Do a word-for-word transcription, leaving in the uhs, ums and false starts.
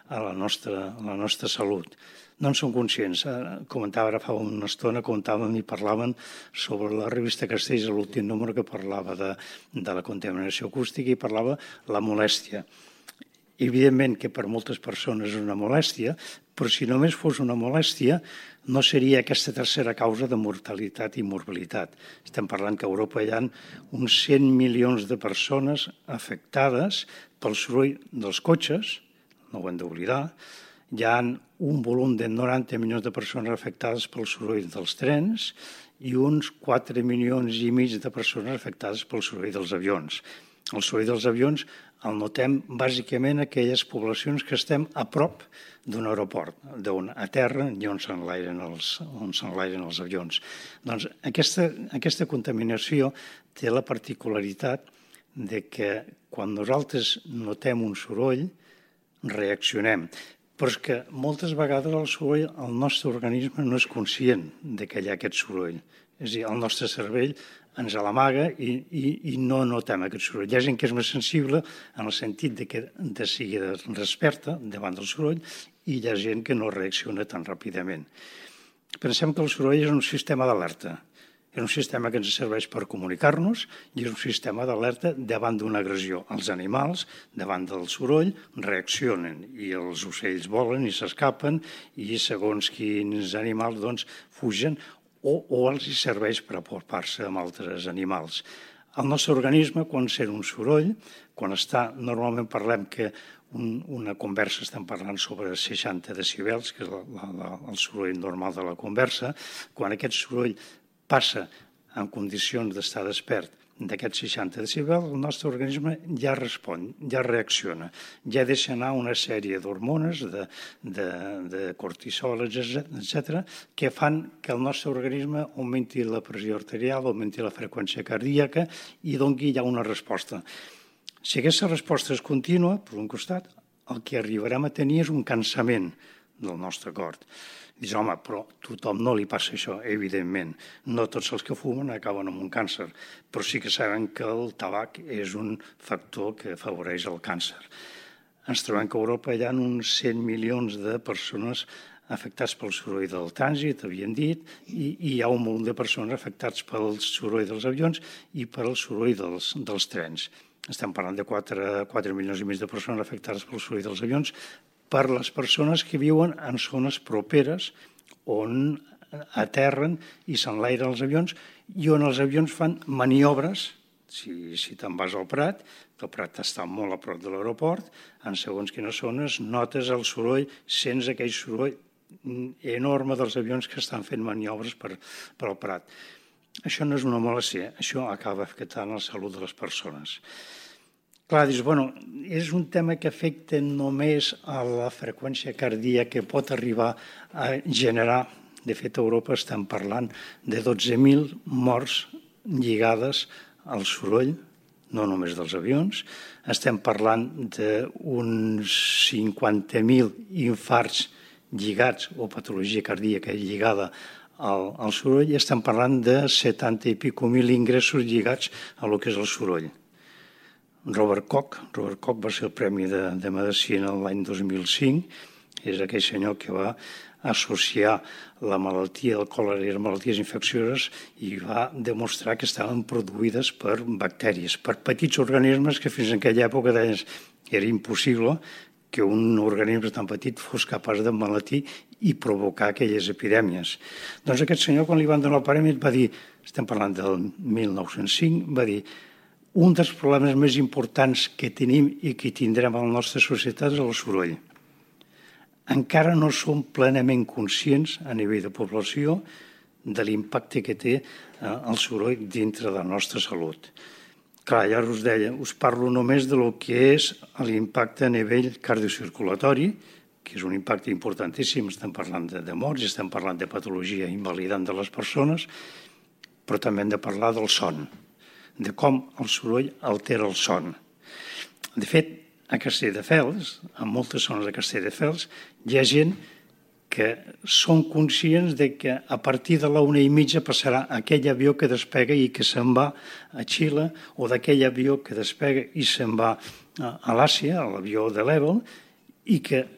a la nostra, a la nostra salut. No en són conscients. Comentava ara fa una estona, comentàvem i parlaven sobre la revista Castells, l'últim número que parlava de, de la contaminació acústica i parlava la molèstia. Evidentment que per moltes persones és una molèstia, però si només fos una molèstia no seria aquesta tercera causa de mortalitat i morbilitat. Estem parlant que a Europa hi ha uns cent milions de persones afectades pel soroll dels cotxes, no ho hem d'oblidar. Hi ha un volum de noranta milions de persones afectades pel soroll dels trens i uns quatre milions i mig de persones afectades pel soroll dels avions. El soroll dels avions el notem bàsicament a aquelles poblacions que estem a prop d'un aeroport, d'on aterren i on s'enlairen els, on s'enlairen els avions. Doncs aquesta, aquesta contaminació té la particularitat de que quan nosaltres notem un soroll, reaccionem. Però és que moltes vegades el soroll, el nostre organisme no és conscient de que hi ha aquest soroll. És a dir, el nostre cervell ens l'amaga i, i, i no notem aquest soroll. Hi ha gent que és més sensible en el sentit de que de seguida es desperta davant del soroll i hi ha gent que no reacciona tan ràpidament. Pensem que el soroll és un sistema d'alerta. És un sistema que ens serveix per comunicar-nos i és un sistema d'alerta davant d'una agressió. Els animals, davant del soroll, reaccionen i els ocells volen i s'escapen i segons quins animals doncs, fugen o, o els serveix per apropar-se amb altres animals. El nostre organisme, quan sent un soroll, quan està, normalment parlem que un, una conversa, estem parlant sobre seixanta decibels, que és la, la, el soroll normal de la conversa, quan aquest soroll passa en condicions d'estar despert d'aquests seixanta decibels, el nostre organisme ja respon, ja reacciona, ja deixa anar una sèrie d'hormones, de, de, de cortisol, etcètera, que fan que el nostre organisme augmenti la pressió arterial, augmenti la freqüència cardíaca i doni ja una resposta. Si aquesta resposta és contínua, per un costat, el que arribarem a tenir és un cansament del nostre cor. Dius, home, però a tothom no li passa això, evidentment. No tots els que fumen acaben amb un càncer, però sí que saben que el tabac és un factor que afavoreix el càncer. Ens trobem que a Europa hi ha uns cent milions de persones afectats pel soroll del trànsit, havíem dit, i, i hi ha un munt de persones afectats pel soroll dels avions i pel soroll dels, dels trens. Estem parlant de quatre milions i mig de persones afectades pel soroll dels avions, per les persones que viuen en zones properes on aterren i s'enlairen els avions i on els avions fan maniobres, si, si te'n vas al Prat, el Prat està molt a prop de l'aeroport, en segons quines zones notes el soroll, sents aquell soroll enorme dels avions que estan fent maniobres per, per al Prat. Això no és una molèstia, això acaba afectant la salut de les persones. Clar, dius, bueno, és un tema que afecta només a la freqüència cardíaca que pot arribar a generar, de fet a Europa estem parlant de dotze mil morts lligades al soroll, no només dels avions, estem parlant d'uns cinquanta mil infarts lligats o patologia cardíaca lligada al, al soroll i estem parlant de setanta i pico mil ingressos lligats a lo que és el soroll. Robert Koch, Robert Koch va ser el Premi de, de Medicina l'any dos mil cinc, és aquell senyor que va associar la malaltia del còlera i les malalties infeccioses i va demostrar que estaven produïdes per bactèries, per petits organismes que fins en aquella època deien que era impossible que un organisme tan petit fos capaç d'emmalatir i provocar aquelles epidèmies. Doncs aquest senyor, quan li van donar el premi, va dir, estem parlant del mil nou-cents cinc, va dir un dels problemes més importants que tenim i que tindrem a la nostra societat és el soroll. Encara no som plenament conscients a nivell de població de l'impacte que té el soroll dintre de la nostra salut. Clar, ja us deia, us parlo només de lo que és l'impacte a nivell cardiocirculatori, que és un impacte importantíssim, estem parlant de, de morts, estem parlant de patologia invalidant de les persones, però també hem de parlar del son, de com el soroll altera el son. De fet, a Castelldefels, en moltes zones de Castelldefels, hi ha gent que són conscients de que a partir de la una i mitja passarà aquell avió que despega i que se'n va a Xile o d'aquell avió que despega i se'n va a l'Àsia, a l'avió de l'Evol, i que